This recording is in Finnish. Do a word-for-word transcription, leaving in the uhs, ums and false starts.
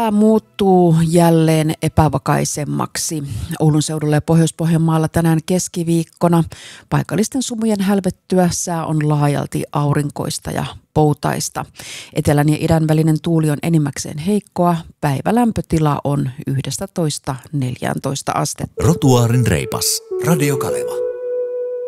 Sää muuttuu jälleen epävakaisemmaksi. Oulun seudulla ja Pohjois-Pohjanmaalla tänään keskiviikkona paikallisten sumujen hälvettyä sää on laajalti aurinkoista ja poutaista. Etelän ja idän välinen tuuli on enimmäkseen heikkoa. Päivälämpötila on yksitoista neljätoista astetta. Rotuaarin reipas. Radio Kaleva.